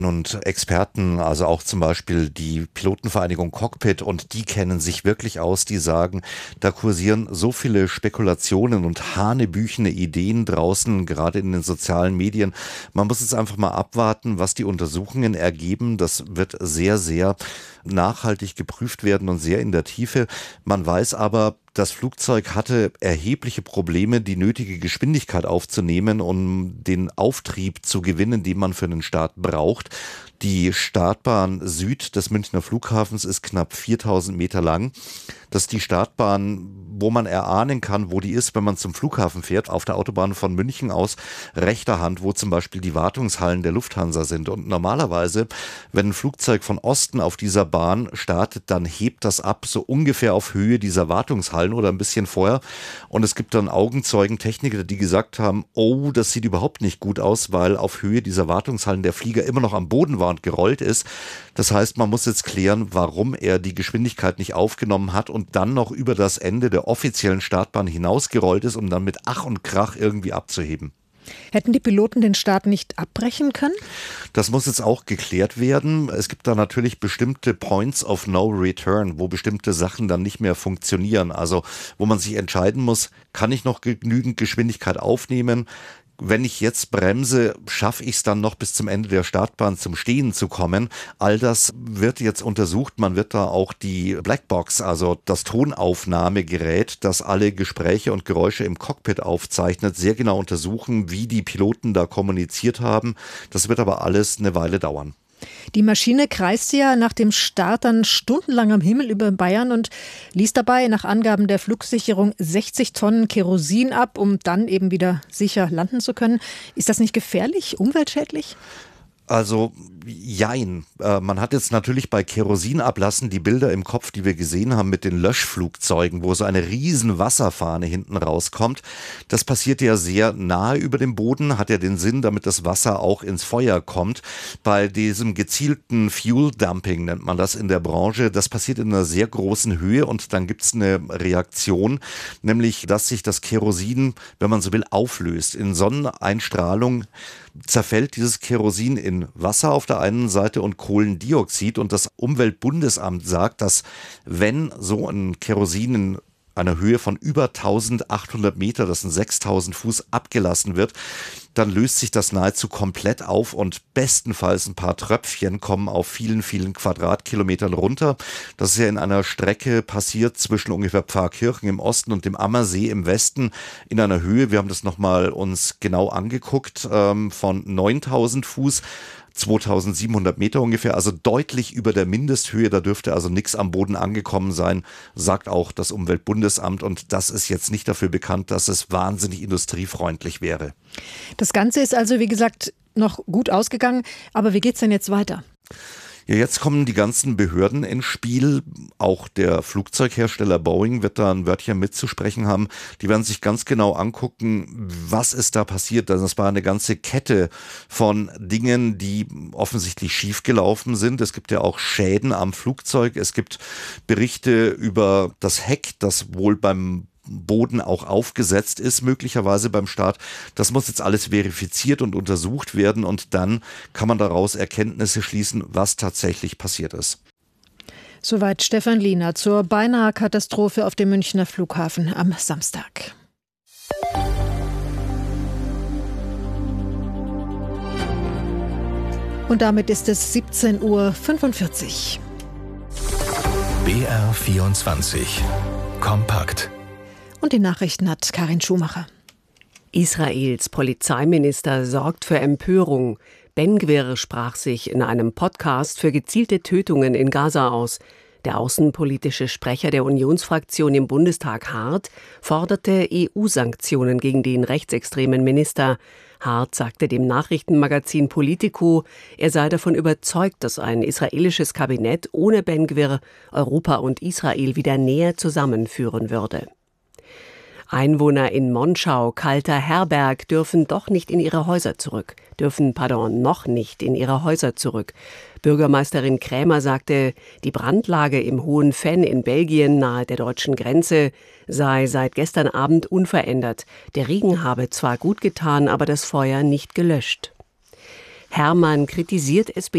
und Experten, also auch zum Beispiel die Pilotenvereinigung Cockpit, und die kennen sich wirklich aus, die sagen, da kursieren so viele Spekulationen und hanebüchene Ideen draußen, gerade in den sozialen Medien. Man muss jetzt einfach mal abwarten, was die Untersuchungen ergeben. Das wird sehr, sehr nachhaltig geprüft werden und sehr in der Tiefe. Man weiß aber, das Flugzeug hatte erhebliche Probleme, die nötige Geschwindigkeit aufzunehmen, um den Auftrieb zu gewinnen, den man für einen Start braucht. Die Startbahn Süd des Münchner Flughafens ist knapp 4000 Meter lang. Das ist die Startbahn, wo man erahnen kann, wo die ist, wenn man zum Flughafen fährt, auf der Autobahn von München aus, rechter Hand, wo zum Beispiel die Wartungshallen der Lufthansa sind. Und normalerweise, wenn ein Flugzeug von Osten auf dieser Bahn startet, dann hebt das ab, so ungefähr auf Höhe dieser Wartungshallen oder ein bisschen vorher. Und es gibt dann Augenzeugen, Techniker, die gesagt haben, oh, das sieht überhaupt nicht gut aus, weil auf Höhe dieser Wartungshallen der Flieger immer noch am Boden war und gerollt ist. Das heißt, man muss jetzt klären, warum er die Geschwindigkeit nicht aufgenommen hat und dann noch über das Ende der offiziellen Startbahn hinausgerollt ist, um dann mit Ach und Krach irgendwie abzuheben. Hätten die Piloten den Start nicht abbrechen können? Das muss jetzt auch geklärt werden. Es gibt da natürlich bestimmte Points of No Return, wo bestimmte Sachen dann nicht mehr funktionieren. Also wo man sich entscheiden muss, kann ich noch genügend Geschwindigkeit aufnehmen? Wenn ich jetzt bremse, schaffe ich es dann noch bis zum Ende der Startbahn zum Stehen zu kommen. All das wird jetzt untersucht. Man wird da auch die Blackbox, also das Tonaufnahmegerät, das alle Gespräche und Geräusche im Cockpit aufzeichnet, sehr genau untersuchen, wie die Piloten da kommuniziert haben. Das wird aber alles eine Weile dauern. Die Maschine kreiste ja nach dem Start dann stundenlang am Himmel über Bayern und ließ dabei nach Angaben der Flugsicherung 60 Tonnen Kerosin ab, um dann eben wieder sicher landen zu können. Ist das nicht gefährlich, umweltschädlich? Also, jein. Man hat jetzt natürlich bei Kerosinablassen die Bilder im Kopf, die wir gesehen haben mit den Löschflugzeugen, wo so eine riesen Wasserfahne hinten rauskommt. Das passiert ja sehr nahe über dem Boden, hat ja den Sinn, damit das Wasser auch ins Feuer kommt. Bei diesem gezielten Fuel Dumping nennt man das in der Branche. Das passiert in einer sehr großen Höhe und dann gibt es eine Reaktion, nämlich, dass sich das Kerosin, wenn man so will, auflöst. In Sonneneinstrahlung zerfällt dieses Kerosin in Wasser auf der einen Seite und Kohlendioxid, und das Umweltbundesamt sagt, dass wenn so ein Kerosin in einer Höhe von über 1800 Meter, das sind 6000 Fuß, abgelassen wird, dann löst sich das nahezu komplett auf und bestenfalls ein paar Tröpfchen kommen auf vielen, vielen Quadratkilometern runter. Das ist ja in einer Strecke passiert zwischen ungefähr Pfarrkirchen im Osten und dem Ammersee im Westen in einer Höhe, wir haben das nochmal uns genau angeguckt, von 9000 Fuß. 2700 Meter ungefähr, also deutlich über der Mindesthöhe, da dürfte also nichts am Boden angekommen sein, sagt auch das Umweltbundesamt, und das ist jetzt nicht dafür bekannt, dass es wahnsinnig industriefreundlich wäre. Das Ganze ist also, wie gesagt, noch gut ausgegangen, aber wie geht's denn jetzt weiter? Ja, jetzt kommen die ganzen Behörden ins Spiel. Auch der Flugzeughersteller Boeing wird da ein Wörtchen mitzusprechen haben. Die werden sich ganz genau angucken, was ist da passiert. Also das war eine ganze Kette von Dingen, die offensichtlich schiefgelaufen sind. Es gibt ja auch Schäden am Flugzeug. Es gibt Berichte über das Heck, das wohl beim Boden auch aufgesetzt ist, möglicherweise beim Start. Das muss jetzt alles verifiziert und untersucht werden, und dann kann man daraus Erkenntnisse schließen, was tatsächlich passiert ist. Soweit Stefan Liener zur beinahe Katastrophe auf dem Münchner Flughafen am Samstag. Und damit ist es 17:45 Uhr. BR24 Kompakt. Und die Nachrichten hat Karin Schumacher. Israels Polizeiminister sorgt für Empörung. Ben-Gvir sprach sich in einem Podcast für gezielte Tötungen in Gaza aus. Der außenpolitische Sprecher der Unionsfraktion im Bundestag, Hart, forderte EU-Sanktionen gegen den rechtsextremen Minister. Hart sagte dem Nachrichtenmagazin Politico, er sei davon überzeugt, dass ein israelisches Kabinett ohne Ben-Gvir Europa und Israel wieder näher zusammenführen würde. Einwohner in Monschau, Kalter Herberg, dürfen noch nicht in ihre Häuser zurück. Bürgermeisterin Krämer sagte, die Brandlage im Hohen Venn in Belgien nahe der deutschen Grenze sei seit gestern Abend unverändert. Der Regen habe zwar gut getan, aber das Feuer nicht gelöscht. Hermann kritisiert